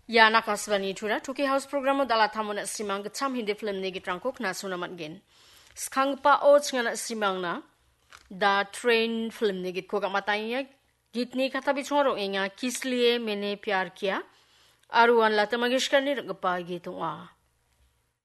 Ya nakasvani thura Tuki House program dala thamona simang cham hindi film ne gitrangkok na sunamat gen. Skangpa o chngana simang na da train film ne git ko kamataya gitni kata bichoro enga kisliye mene pyar kiya aruan lata mangeshkar ni gapa gitwa.